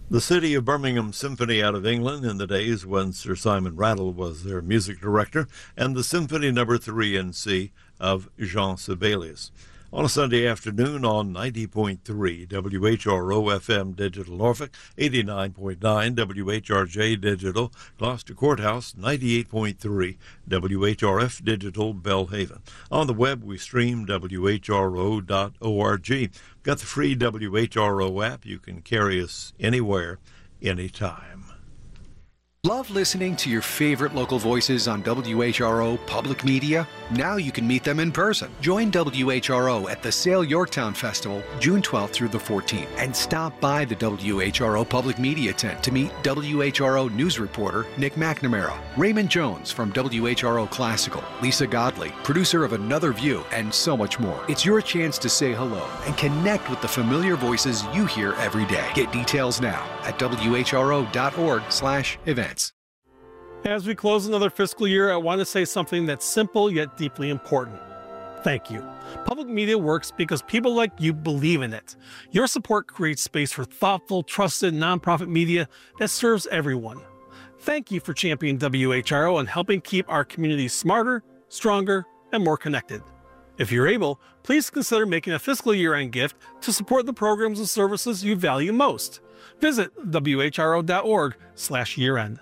The City of Birmingham Symphony out of England in the days when Sir Simon Rattle was their music director, and the Symphony No. 3 in C of Jean Sibelius. On a Sunday afternoon on 90.3 WHRO FM Digital Norfolk, 89.9 WHRJ Digital Gloucester Courthouse, 98.3 WHRF Digital Belhaven. On the web, we stream WHRO.org. Got the free WHRO app. You can carry us anywhere, anytime. Love listening to your favorite local voices on WHRO Public Media? Now you can meet them in person. Join WHRO at the Sale Yorktown Festival, June 12th through the 14th, and stop by the WHRO Public Media tent to meet WHRO news reporter Nick McNamara, Raymond Jones from WHRO Classical, Lisa Godley, producer of Another View, and so much more. It's your chance to say hello and connect with the familiar voices you hear every day. Get details now at WHRO.org/events. As we close another fiscal year, I want to say something that's simple yet deeply important. Thank you. Public media works because people like you believe in it. Your support creates space for thoughtful, trusted, nonprofit media that serves everyone. Thank you for championing WHRO and helping keep our communities smarter, stronger, and more connected. If you're able, please consider making a fiscal year-end gift to support the programs and services you value most. Visit WHRO.org/year-end.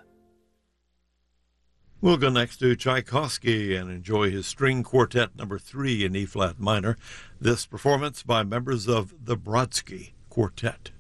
We'll go next to Tchaikovsky and enjoy his String Quartet No. 3 in E-flat minor. This performance by members of the Brodsky Quartet.